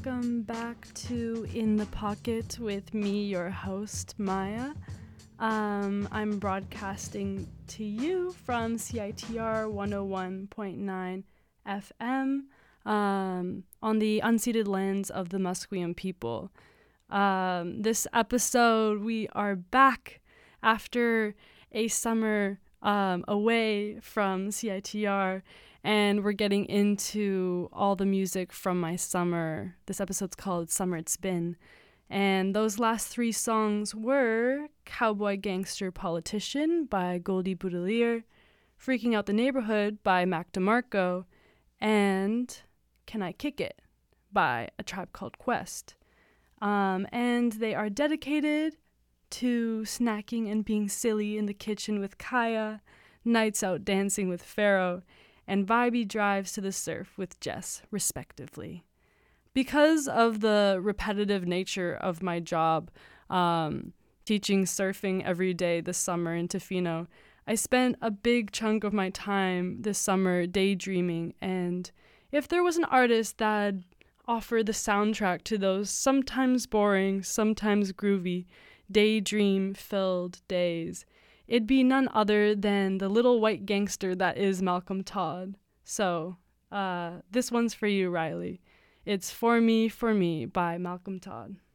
welcome back to In the Pocket with me, your host, Maya. I'm broadcasting to you from CITR 101.9 FM on the unceded lands of the Musqueam people. This episode, we are back after a summer away from CITR, and we're getting into all the music from my summer. This episode's called Summer It's Been. And those last three songs were Cowboy Gangster Politician by Goldie Boudelier, Freaking Out the Neighborhood by Mac DeMarco, and Can I Kick It by A Tribe Called Quest. And they are dedicated to snacking and being silly in the kitchen with Kaya, nights out dancing with Pharaoh, and vibey drives to the surf with Jess, respectively. Because of the repetitive nature of my job, teaching surfing every day this summer in Tofino, I spent a big chunk of my time this summer daydreaming, and if there was an artist that'd offer the soundtrack to those sometimes boring, sometimes groovy, daydream-filled days, it'd be none other than the little white gangster that is Malcolm Todd. So, this one's for you, Riley. It's For Me by Malcolm Todd.